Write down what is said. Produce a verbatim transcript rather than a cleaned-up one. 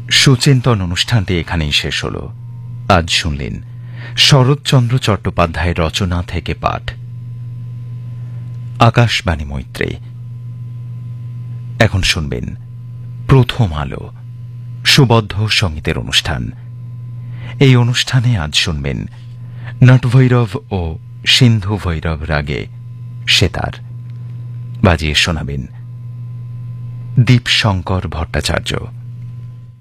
সুচিন্তন অনুষ্ঠানটি এখানেই শেষ হল। আজ শুনলেন শরৎচন্দ্র চট্টোপাধ্যায়ের রচনা থেকে পাঠ, আকাশবাণী মৈত্রী। এখন শুনবেন প্রথম আলো সুবদ্ধ সঙ্গীতের অনুষ্ঠান। এই অনুষ্ঠানে আজ শুনবেন নটভৈরব ও সিন্ধু ভৈরব রাগে সেতার। বাজিয়ে শোনাবেন দীপশঙ্কর ভট্টাচার্য।